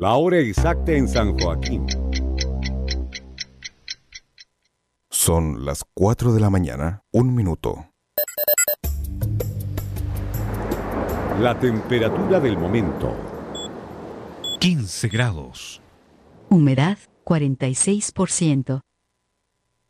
La hora exacta en San Joaquín. Son las 4 de la mañana, 1 minuto. La temperatura del momento. 15 grados. Humedad 46%.